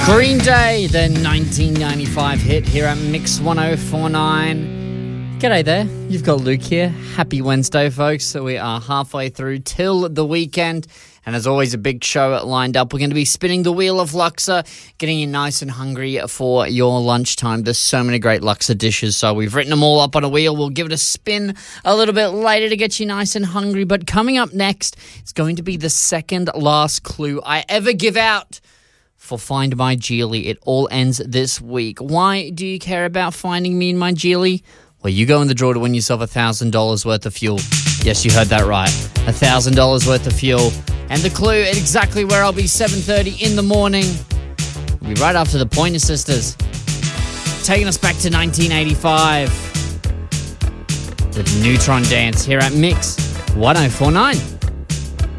Green Day, the 1995 hit here at Mix 1049. G'day there, you've got Luke here. Happy Wednesday, folks. So we are halfway through till the weekend. And as always, a big show lined up. We're going to be spinning the wheel of Luxor, getting you nice and hungry for your lunchtime. There's so many great Luxor dishes, so we've written them all up on a wheel. We'll give it a spin a little bit later to get you nice and hungry. But coming up next, it's going to be the second last clue I ever give out for Find My Geely. It all ends this week. Why do you care about finding me in my Geely? Well, you go in the draw to win yourself $1,000 worth of fuel. Yes, you heard that right. $1,000 worth of fuel. And the clue at exactly where I'll be 7:30 in the morning. We'll be right after the Pointer Sisters, taking us back to 1985 with Neutron Dance here at Mix 1049.